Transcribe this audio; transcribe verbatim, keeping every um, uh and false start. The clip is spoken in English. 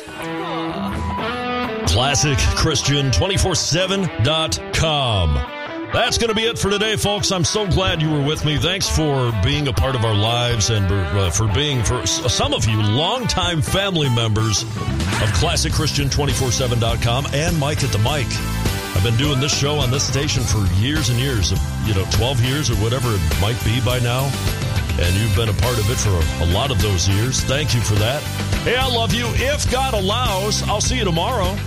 Classic Christian two forty-seven dot com. That's going to be it for today, folks. I'm so glad you were with me. Thanks for being a part of our lives and uh, for being, for some of you, longtime family members of Classic Christian two forty-seven dot com and Mike at the Mic. I've been doing this show on this station for years and years, you know, twelve years or whatever it might be by now. And you've been a part of it for a, a lot of those years. Thank you for that. Hey, I love you. If God allows, I'll see you tomorrow.